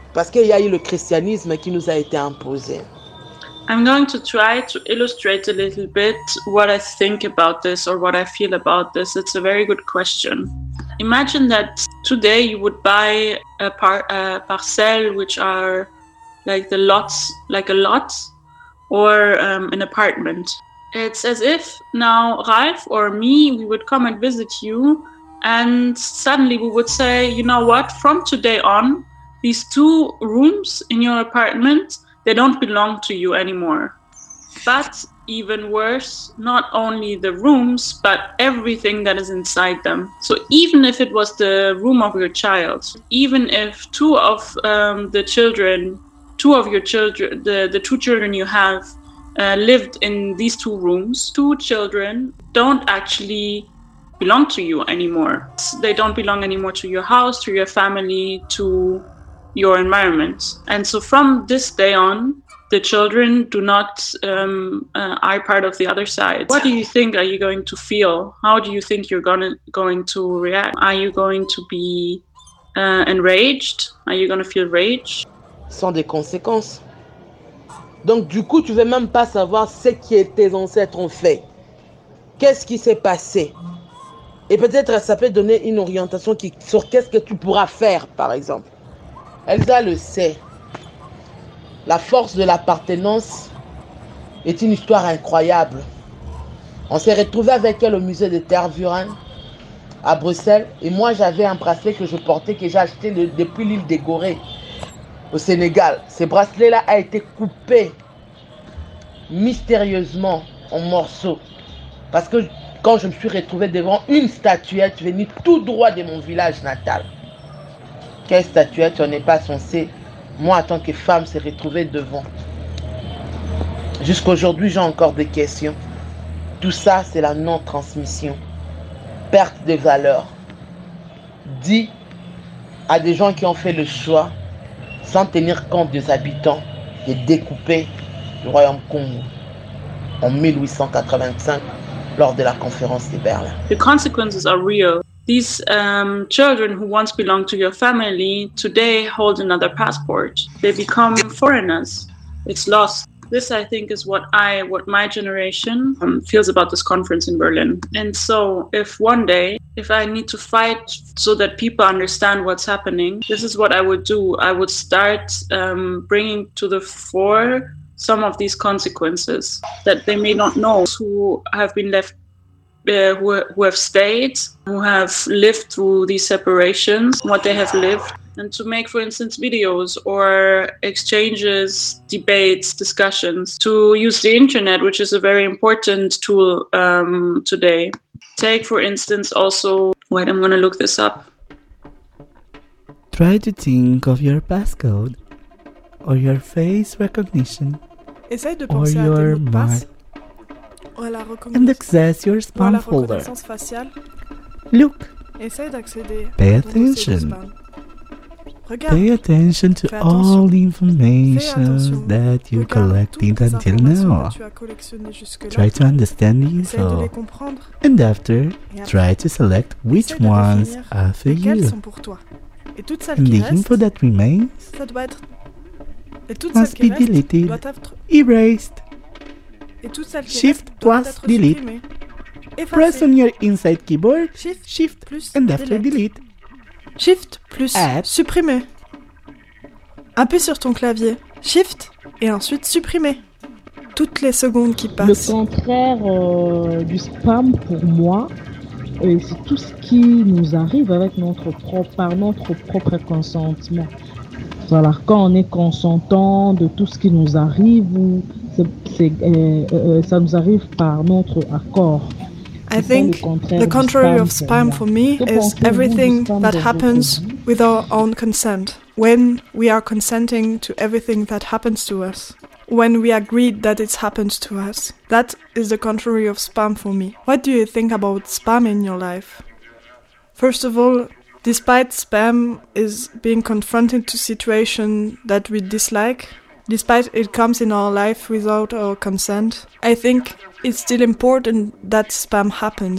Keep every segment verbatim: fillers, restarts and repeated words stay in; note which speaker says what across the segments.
Speaker 1: Parce qu'il y a eu le christianisme qui nous a été imposé.
Speaker 2: I'm going to try to illustrate a little bit what I think about this or what I feel about this. It's a very good question. Imagine that today you would buy a, par- a parcel, which are like the lots, like a lot, or um, an apartment. It's as if now Ralph or me, we would come and visit you, and suddenly we would say, you know what, from today on, these two rooms in your apartment, they don't belong to you anymore. But even worse, not only the rooms, but everything that is inside them. So even if it was the room of your child, even if two of um, the children, two of your children, the, the two children you have uh, lived in these two rooms, two children don't actually belong to you anymore. They don't belong anymore to your house, to your family, to your environment. And so from this day on, the children do not um, uh, are part of the other side. What do you think are you going to feel? How do you think you're gonna going to react? Are you going to be uh, enraged? Are you going to feel rage?
Speaker 1: Sans des conséquences. Donc du coup, tu ne veux même pas savoir ce que tes ancêtres ont fait. Qu'est-ce qui s'est passé? Et peut-être ça peut donner une orientation qui, sur qu'est-ce que tu pourras faire, par exemple. Elsa le sait. La force de l'appartenance est une histoire incroyable. On s'est retrouvé avec elle au musée de Tervuren à Bruxelles. Et moi, j'avais un bracelet que je portais, que j'ai acheté le, depuis l'île des Gorées, au Sénégal. Ce bracelet-là a été coupé mystérieusement en morceaux. Parce que quand je me suis retrouvé devant une statuette venue tout droit de mon village natal. Quelle statuette on n'est pas censé, moi en tant que femme, se retrouver devant. Jusqu'à aujourd'hui, j'ai encore des questions. Tout ça, c'est la non-transmission. Perte de valeur. Dit à des gens qui ont fait le choix, sans tenir compte des habitants, de découper le royaume Congo en dix-huit cent quatre-vingt-cinq lors de la conférence de Berlin.
Speaker 2: The consequences are real. These um, children who once belonged to your family today hold another passport. They become foreigners. It's lost. This, I think, is what I, what my generation um, feels about this conference in Berlin. And so if one day, if I need to fight so that people understand what's happening, this is what I would do. I would start um, bringing to the fore some of these consequences that they may not know, who have been left Uh, who, who have stayed, who have lived through these separations, what they have lived, and to make, for instance, videos or exchanges, debates, discussions, to use the internet, which is a very important tool um, today. Take, for instance, also, wait, I'm going to look this up.
Speaker 3: Try to think of your passcode, or your face recognition,
Speaker 4: Essaye de
Speaker 3: or
Speaker 4: penser à tes
Speaker 3: your
Speaker 4: mots de passe.
Speaker 3: mark,
Speaker 4: Ou à la
Speaker 3: and
Speaker 4: reconnaissance,
Speaker 3: access your
Speaker 4: ou à
Speaker 3: spam
Speaker 4: la
Speaker 3: folder.
Speaker 4: reconnaissance faciale.
Speaker 3: Look,
Speaker 4: Essaye d'accéder
Speaker 3: Pay
Speaker 4: à ton dossier de
Speaker 3: attention.
Speaker 4: spam. Regarde,
Speaker 3: pay attention to
Speaker 4: Fais attention.
Speaker 3: all the
Speaker 4: fais
Speaker 3: information
Speaker 4: attention.
Speaker 3: that you
Speaker 4: Regarde
Speaker 3: collected
Speaker 4: toutes les
Speaker 3: until
Speaker 4: informations
Speaker 3: now.
Speaker 4: que tu as collectionnées jusque-là.
Speaker 3: Try to understand the
Speaker 4: Essaye de les
Speaker 3: info,
Speaker 4: comprendre.
Speaker 3: and after,
Speaker 4: Et après,
Speaker 3: try to select which
Speaker 4: essaye de
Speaker 3: ones
Speaker 4: définir
Speaker 3: are for
Speaker 4: lesquelles
Speaker 3: you.
Speaker 4: sont pour toi. Et toutes celles
Speaker 3: And
Speaker 4: qui
Speaker 3: the
Speaker 4: restent,
Speaker 3: info that remains
Speaker 4: ça doit être... Et toutes
Speaker 3: must
Speaker 4: celles qui
Speaker 3: be
Speaker 4: restent
Speaker 3: deleted,
Speaker 4: doivent être...
Speaker 3: erased.
Speaker 4: Et toutes celles qui
Speaker 3: Shift
Speaker 4: restent doivent
Speaker 3: plus
Speaker 4: être
Speaker 3: delete.
Speaker 4: supprimées.
Speaker 3: Press
Speaker 4: Effacées.
Speaker 3: on your inside keyboard,
Speaker 4: Shift
Speaker 3: Shift,
Speaker 4: plus
Speaker 3: and after
Speaker 4: delete.
Speaker 3: delete.
Speaker 4: Shift plus
Speaker 3: Add.
Speaker 4: supprimer. Appuie sur ton clavier. Shift et ensuite supprimer. Toutes les secondes qui
Speaker 5: Le
Speaker 4: passent.
Speaker 5: contraire euh, du spam pour moi, euh, c'est tout ce qui nous arrive avec notre propre, par notre propre consentement. Voilà, quand on est consentant de tout ce qui nous arrive, ou c'est, c'est, euh, euh, ça nous arrive par notre accord.
Speaker 4: I
Speaker 5: C'est ça
Speaker 4: think
Speaker 5: le contraire
Speaker 4: the
Speaker 5: du
Speaker 4: contrary of
Speaker 5: spam
Speaker 4: spam for me
Speaker 5: Que
Speaker 4: is
Speaker 5: pensez-vous du
Speaker 4: everything
Speaker 5: spam
Speaker 4: that
Speaker 5: dans votre
Speaker 4: happens
Speaker 5: vie?
Speaker 4: with our own consent. When we are consenting to everything that happens to us. When we agreed that it's happened to us. That is the contrary of spam for me. What do you think about spam in your life? First of all, despite spam is being confronted to situations that we dislike, despite it comes in our life without our consent, I think it's still important that spam happens.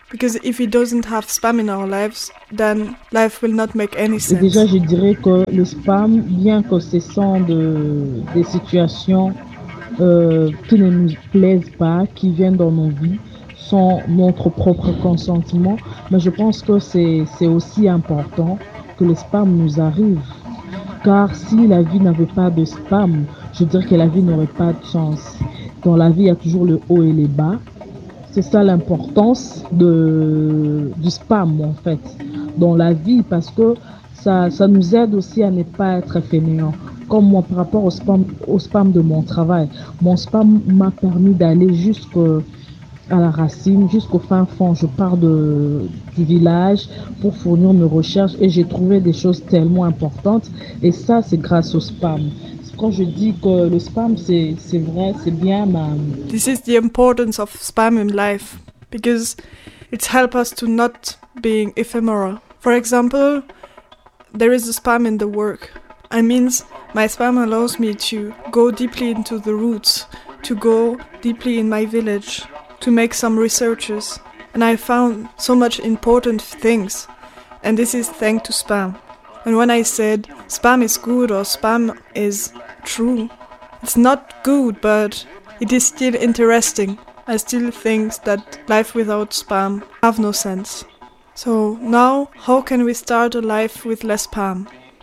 Speaker 4: Because if it doesn't have spam in our lives, then life will not make any
Speaker 5: Et
Speaker 4: sense.
Speaker 5: déjà, je dirais que le spam, bien que ce sont de, des situations euh, qui ne nous plaisent pas, qui viennent dans nos vies, sans notre propre consentement, mais je pense que c'est, c'est aussi important que le spam nous arrive. Car si la vie n'avait pas de spam, je dirais que la vie n'aurait pas de sens. Dans la vie, il y a toujours le haut et les bas. C'est ça l'importance de, du spam, en fait, dans la vie, parce que ça, ça nous aide aussi à ne pas être fainéants. Comme moi, par rapport au spam, au spam de mon travail, mon spam m'a permis d'aller jusqu'à la racine, jusqu'au fin fond. Je pars de, du village pour fournir mes recherches et j'ai trouvé des choses tellement importantes. Et ça, c'est grâce au spam. Quand je dis que le spam, c'est, c'est vrai, c'est bien, mais...
Speaker 4: This is the importance of spam in life, because it helps us to not being ephemeral. For example, there is a spam in the work. I means my spam allows me to go deeply into the roots, to go deeply in my village, to make some researches. And I found so much important things. And this is thanks to spam. And when I said spam is good or spam is true, it's not good, but it is still interesting. I still think that life without spam have no sense. So now, how can we start a life with less spam?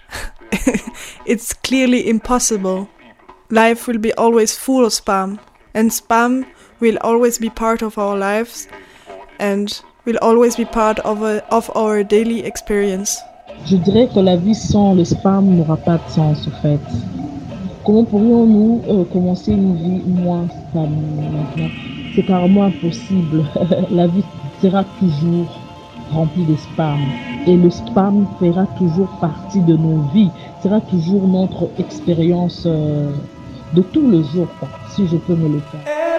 Speaker 4: It's clearly impossible. Life will be always full of spam, and spam will always be part of our lives and will always be part of, a, of our daily experience.
Speaker 5: Je dirais que la vie sans le spam n'aura pas de sens, en fait. Comment pourrions-nous euh, commencer une vie moins spam maintenant? C'est carrément impossible. La vie sera toujours remplie de spam. Et le spam fera toujours partie de nos vies. Sera toujours notre expérience euh, de tous les jours, quoi, si je peux me le faire.